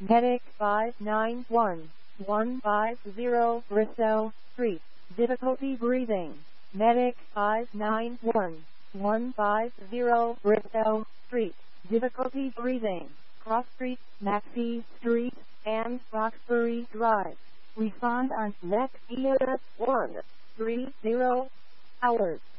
Medic 591, 150 Bristol Street. Difficulty breathing. Medic 591, 150 Bristol Street. Difficulty breathing. Cross Street, Maxey Street, and Roxbury Drive. Respond on next EMS 130 hours.